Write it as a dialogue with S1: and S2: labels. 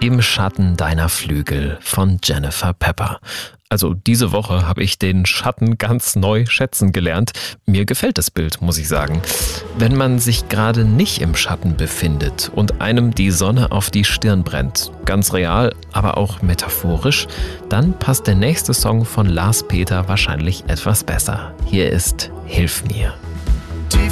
S1: Im Schatten deiner Flügel von Jennifer Pepper. Also diese Woche habe ich den Schatten ganz neu schätzen gelernt. Mir gefällt das Bild, muss ich sagen. Wenn man sich gerade nicht im Schatten befindet und einem die Sonne auf die Stirn brennt, ganz real, aber auch metaphorisch, dann passt der nächste Song von Lars Peter wahrscheinlich etwas besser. Hier ist Hilf mir.